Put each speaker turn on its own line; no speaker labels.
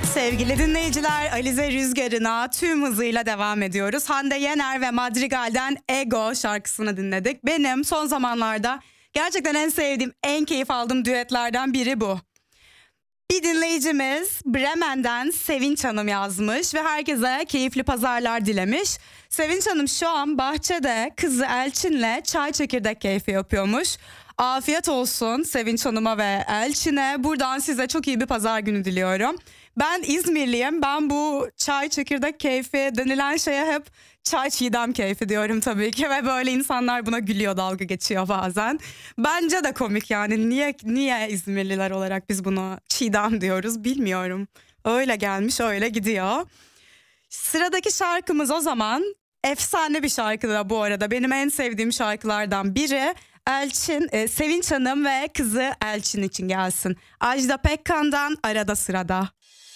Sevgili dinleyiciler, Alize Rüzgarı'na tüm hızıyla devam ediyoruz. Hande Yener ve Madrigal'den Ego şarkısını dinledik. Benim son zamanlarda gerçekten en sevdiğim, en keyif aldığım düetlerden biri bu. Bir dinleyicimiz Bremen'den Sevinç Hanım yazmış ve herkese keyifli pazarlar dilemiş. Sevinç Hanım şu an bahçede kızı Elçin'le çay çekirdek keyfi yapıyormuş. Afiyet olsun Sevinç Hanım'a ve Elçin'e. Buradan size çok iyi bir pazar günü diliyorum. Ben İzmirliyim. Ben bu çay çekirdek keyfi denilen şeye hep çay çiğdem keyfi diyorum tabii ki. Ve böyle insanlar buna gülüyor, dalga geçiyor bazen. Bence de komik yani. Niye İzmirliler olarak biz buna çiğdem diyoruz bilmiyorum. Öyle gelmiş, öyle gidiyor. Sıradaki şarkımız o zaman efsane bir şarkı da bu arada. Benim en sevdiğim şarkılardan biri. Sevinç Hanım ve kızı Elçin için gelsin. Ajda Pekkan'dan Arada Sırada.